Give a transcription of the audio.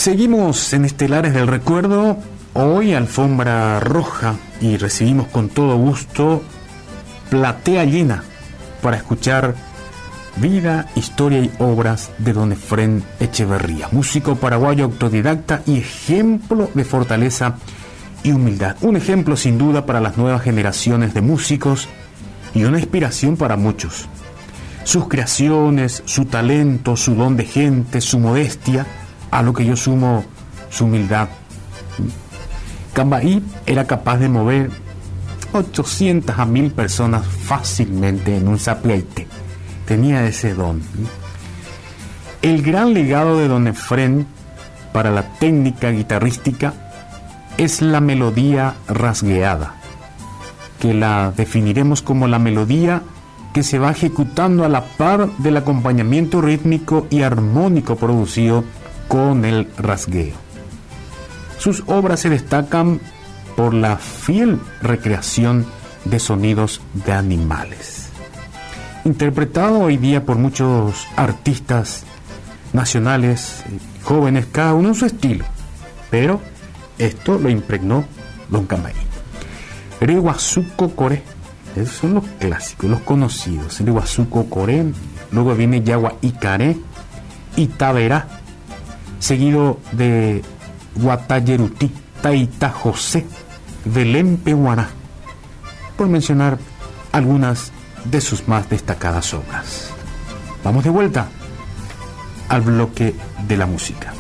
Seguimos en Estelares del Recuerdo, hoy alfombra roja, y recibimos con todo gusto platea llena para escuchar vida, historia y obras de don Efrén Echeverría, músico paraguayo autodidacta y ejemplo de fortaleza y humildad. Un ejemplo sin duda para las nuevas generaciones de músicos y una inspiración para muchos. Sus creaciones, su talento, su don de gente, su modestia, a lo que yo sumo su humildad. Cambaí era capaz de mover 800 a 1000 personas fácilmente en un sapiaite. Tenía ese don. El gran legado de don Efrén para la técnica guitarrística es la melodía rasgueada, que la definiremos como la melodía que se va ejecutando a la par del acompañamiento rítmico y armónico producido con el rasgueo. Sus obras se destacan por la fiel recreación de sonidos de animales, interpretado hoy día por muchos artistas nacionales, jóvenes, cada uno en su estilo, pero esto lo impregnó don Cambaí. Reguazuco Coré, esos son los clásicos, los conocidos. Reguazuco Coré, luego viene Yagua Icaré, Itaverá, seguido de Guatayeruti, Taita José, Belén Pehuaná, por mencionar algunas de sus más destacadas obras. Vamos de vuelta al bloque de la música.